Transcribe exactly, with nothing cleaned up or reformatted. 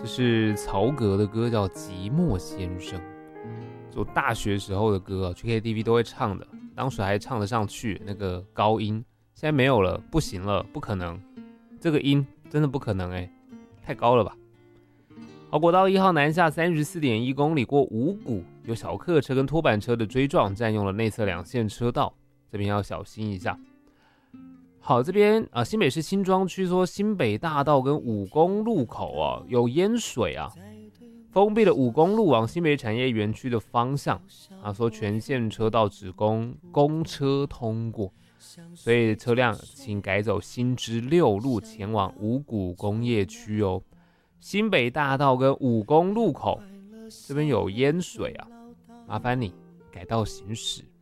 是曹格的歌，叫《寂寞先生》，就大学时候的歌，去 K T V 都会唱的，当时还唱得上去那个高音，现在没有了，不行了，不可能，这个音真的不可能哎，太高了吧。好，国道一号南下 三十四点一 公里，过五股，有小客车跟拖板车的追撞，占用了内侧两线车道，这边要小心一下。好，这边啊，新北市新庄区说新北大道跟五公路口啊有淹水啊，封闭了五公路往新北产业园区的方向啊，说全线车道只供公车通过，所以车辆请改走新知六路前往五股工业区哦。新北大道跟五公路口这边有淹水啊，麻烦你改道行驶。